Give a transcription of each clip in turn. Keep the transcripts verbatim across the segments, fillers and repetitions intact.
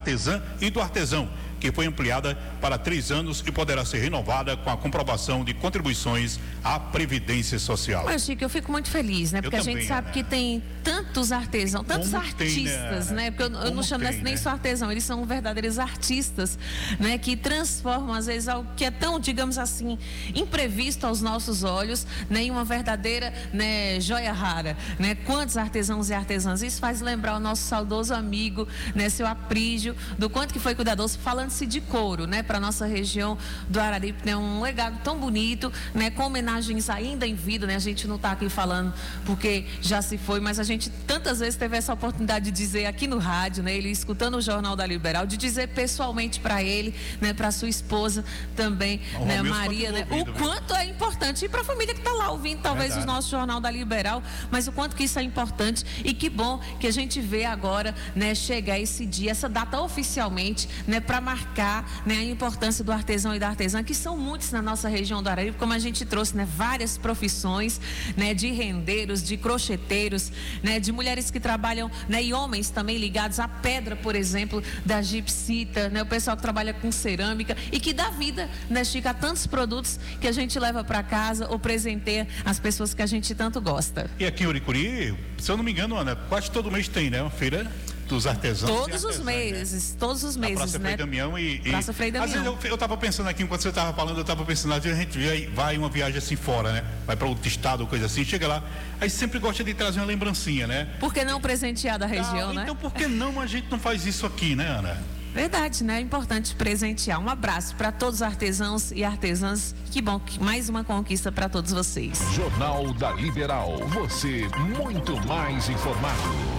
artesã e do artesão, que foi ampliada para três anos e poderá ser renovada com a comprovação de contribuições à Previdência Social. Mas, Chico, eu fico muito feliz, né? Porque eu a gente também, sabe né? que tem tantos artesãos, tantos Como artistas, tem, né? né? Porque eu, eu não chamo tem, nem né? só artesão, eles são verdadeiros artistas, né? Que transformam, às vezes, algo que é tão, digamos assim, imprevisto aos nossos olhos, né? Em uma verdadeira, né, joia rara, né? Quantos artesãos e artesãs? Isso faz lembrar o nosso saudoso amigo, né? Seu Aprígio, do quanto que foi cuidadoso, falando-se de couro, né? Para nossa região do Araripe, né? Um legado tão bonito, né? Com homenagens ainda em vida, né? A gente não está aqui falando porque já se foi, mas a gente tantas vezes teve essa oportunidade de dizer aqui no rádio, né? Ele escutando o Jornal da Liberal, de dizer pessoalmente para ele, né? Para sua esposa também, o né? Romilson Maria, né? ouvindo, O viu? quanto é importante, e para a família que está lá ouvindo, talvez Verdade. o nosso Jornal da Liberal, mas o quanto que isso é importante, e que bom que a gente vê agora, né? Chegar esse dia, essa data oficialmente, né? Para marcar, né? A importância do artesão e da artesã, que são muitos na nossa região do Araripe, como a gente trouxe, né? Várias profissões, né? De rendeiros, de crocheteiros, né? De mulheres que trabalham, né? E homens também ligados à pedra, por exemplo, da gipsita, né? O pessoal que trabalha com cerâmica e que dá vida, né, Chico, a tantos produtos que a gente leva para casa ou presenteia as pessoas que a gente tanto gosta. E aqui em Uricuri, se eu não me engano, Ana, quase todo mês tem, né? Uma feira dos artesãos. Todos os meses, né? Todos os meses, Praça né? Frei Damião e, e... Praça Frei Damião. Às vezes eu, eu tava pensando aqui, enquanto você tava falando, eu tava pensando, às vezes a gente vai uma viagem assim fora, né? Vai para outro estado ou coisa assim, chega lá, aí sempre gosta de trazer uma lembrancinha, né? Por que não presentear da região, ah, né? Então por que não a gente não faz isso aqui, né, Ana? Verdade, né? É importante presentear. Um abraço para todos os artesãos e artesãs. Que bom, que mais uma conquista para todos vocês. Jornal da Liberal. Você muito mais informado.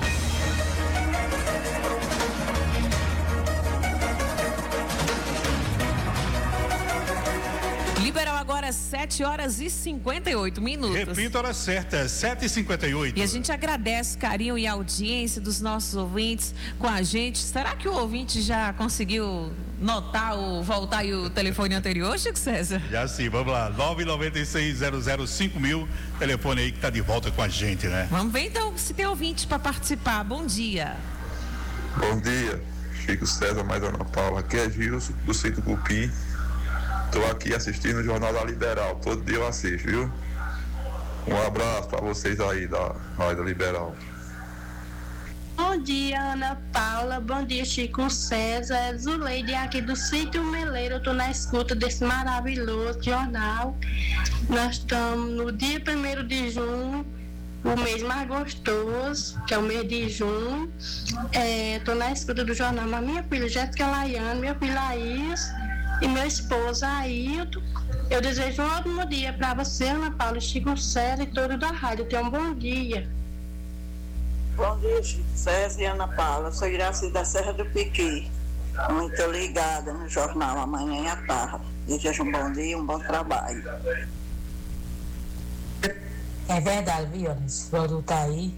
Liberal agora sete horas e cinquenta e oito minutos. Repito, hora certa, sete e cinquenta e oito. E a gente agradece o carinho e a audiência dos nossos ouvintes com a gente. Será que o ouvinte já conseguiu notar ou voltar aí o telefone anterior, Chico César? Já sim, vamos lá, nove nove seis zero zero cinco mil, telefone aí que tá de volta com a gente, né? Vamos ver então se tem ouvinte para participar. Bom dia. Bom dia, Chico César, mais Ana Paula. Aqui é Gilson, do Sítio Cupim. Estou aqui assistindo o Jornal da Liberal, todo dia eu assisto, viu? Um abraço para vocês aí da Rádio Liberal. Bom dia, Ana Paula. Bom dia, Chico César. É Zuleide aqui do Sítio Meleiro. Eu estou na escuta desse maravilhoso jornal. Nós estamos no dia primeiro de junho, o mês mais gostoso, que é o mês de junho. Estou é, na escuta do jornal. Mas minha filha Jéssica Laiane, minha filha Laís e meu esposo Ailton. Eu desejo um ótimo dia para você, Ana Paula, Chico César e todo da rádio. Tenha um bom dia. Bom dia, Chico César e Ana Paula. Sou Iraci da Serra do Piqui. Muito ligada no jornal amanhã e à tarde. Desejo um bom dia e um bom trabalho. É verdade, viu, esse produto aí.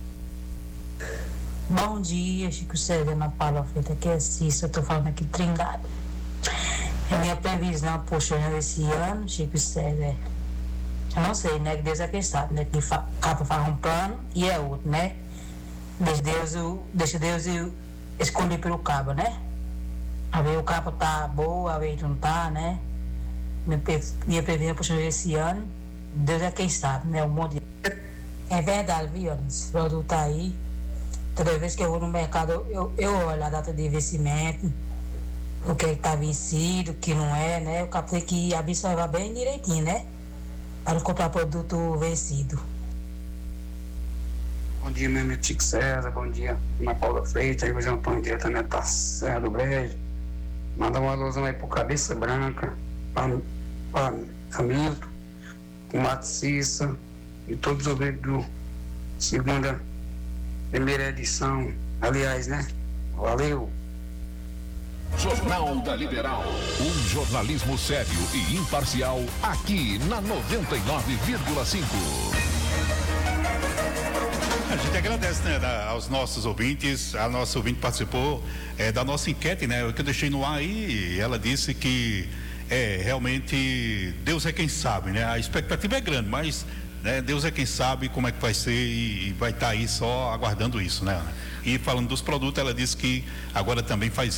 Bom dia, Chico César, Ana Paula, feita aqui é Cícero, eu tô falando aqui Trindade. A minha previsão, poxa, esse ano, Chico César, eu não sei, né, que Deus é quem sabe, né, que fa, cada faz um plano e é outro, né. Deixa Deus, eu, deixa Deus eu escolher pelo cabo, né. A ver o cabo tá boa, a ver não tá, né. Minha, minha previsão, poxa, esse ano, Deus é quem sabe, né, um monte de... É verdade, viu, esse produto aí, toda vez que eu vou no mercado, eu, eu olho a data de vencimento, o que está vencido, o que não é, né? O cabo tem que observar bem direitinho, né? Para não comprar produto vencido. Bom dia, meu amigo Chico César, bom dia, Ana Paula Freitas, aí o João Antônio diretamente da Serra do Brejo. Manda uma alusão aí pro Cabeça Branca, para Hamilton, o Mato Cissa e todos os ouvintes do segunda, primeira edição. Aliás, né? Valeu! Jornal da Liberal. Um jornalismo sério e imparcial aqui na noventa e nove vírgula cinco. A gente agradece, né, aos nossos ouvintes. A nossa ouvinte participou é, da nossa enquete, né? Que eu deixei no ar aí. E ela disse que é realmente Deus é quem sabe, né? A expectativa é grande, mas né, Deus é quem sabe como é que vai ser e, e vai estar tá aí só aguardando isso, né? E falando dos produtos, ela disse que agora também faz